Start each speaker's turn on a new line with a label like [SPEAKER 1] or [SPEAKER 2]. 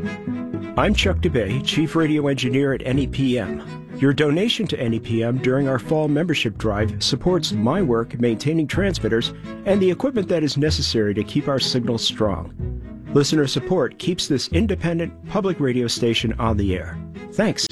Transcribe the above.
[SPEAKER 1] I'm Chuck DeBay, Chief Radio Engineer at NEPM. Your donation to NEPM during our fall membership drive supports my work maintaining transmitters and the equipment that is necessary to keep our signals strong. Listener support keeps this independent public radio station on the air. Thanks.